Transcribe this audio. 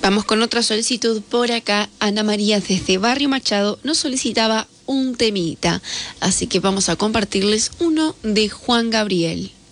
Vamos con otra solicitud por acá. Ana María desde Barrio Machado nos solicitaba un temita, así que vamos a compartirles uno de Juan Gabriel.